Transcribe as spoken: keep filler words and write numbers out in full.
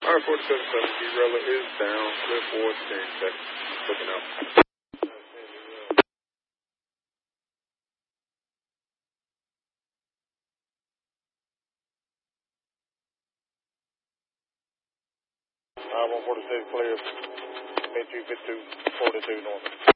R forty-seven seven, G-Rella is down, clear for ten seconds. Looking out. R one forty-six clear, mid two fifty-two, forty-two normal.